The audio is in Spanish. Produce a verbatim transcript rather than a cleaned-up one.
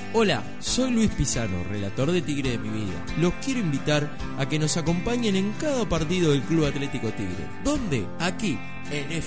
Hola, soy Luis Pizarro, relator de Tigre de mi vida. Los quiero invitar a que nos acompañen en cada partido del Club Atlético Tigre. ¿Dónde? Aquí, en F